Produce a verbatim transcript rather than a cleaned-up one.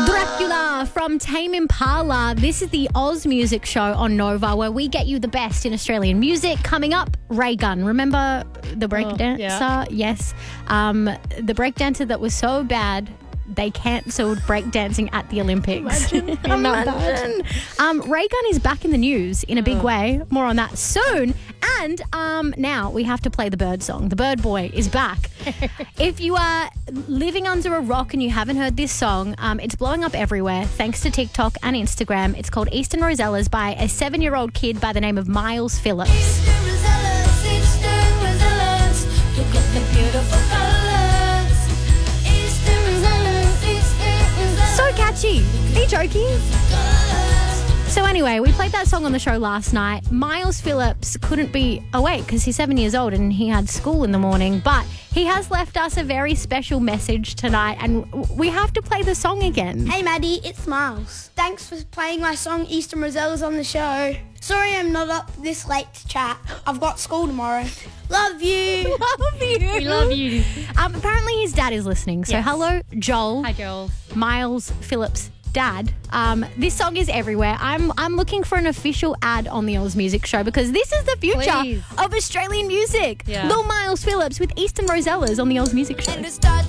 Dracula from Tame Impala. This is the Oz Music Show on Nova, where we get you the best in Australian music. Coming up, Ray Gunn. Remember the breakdancer? Oh, yeah. Yes. Um, the breakdancer that was so bad they cancelled breakdancing at the Olympics. Imagine. Imagine. Um, Ray Gunn is back in the news in a big Oh. way. More on that soon. And um, now we have to play the Bird song. The Bird Boy is back. If you are living under a rock and you haven't heard this song, um, it's blowing up everywhere thanks to TikTok and Instagram. It's called Eastern Rosellas by a seven-year-old kid by the name of Miles Phillips. Eastern Rosellas, Eastern Rosellas, look at the beautiful colours. Eastern Rosellas, Eastern Rosellas, So catchy. Are you joking? colours. So anyway, we played that song on the show last night. Miles Phillips couldn't be awake because he's seven years old and he had school in the morning, but he has left us a very special message tonight and we have to play the song again. Hey Maddie, it's Miles. Thanks for playing my song Eastern Rosellas on the show. Sorry I'm not up this late to chat. I've got school tomorrow. Love you. Love you. We love you. Um, apparently his dad is listening. So Yes. hello, Joel. Hi, Joel. Miles Phillips' dad. Um, this song is everywhere. I'm I'm looking for an official ad on the Oz Music Show because this is the future Please. of Australian music. Yeah. Little Miles Phillips with Eastern Rosellas on the Oz Music Show. And to start